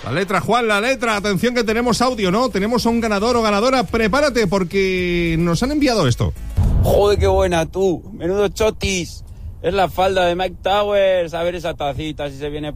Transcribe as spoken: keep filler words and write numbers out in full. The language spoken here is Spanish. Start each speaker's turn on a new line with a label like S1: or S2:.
S1: La letra, Juan, la letra. Atención que tenemos audio, ¿no? Tenemos a un ganador o ganadora. Prepárate porque nos han enviado esto.
S2: Joder, qué buena tú. Menudo chotis. Es la falda de Mike Towers. A ver esa tacita si se viene